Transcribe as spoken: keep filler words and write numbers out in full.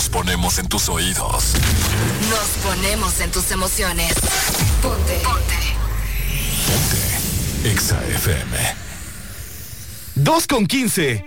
Nos ponemos en tus oídos. Nos ponemos en tus emociones. Ponte. Ponte. Ponte. Exa F M. dos con quince.